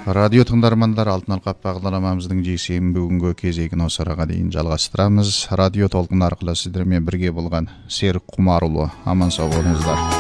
Радио тыңдармандар, Алтын алқап бағдарламамыздың жексенбі бүгінгі кезегін осы араға дейін жалғастырамыз. Радио толқын арқылы сіздермен бірге болған Серік Құмарұлы. Аман сау болыңыздар.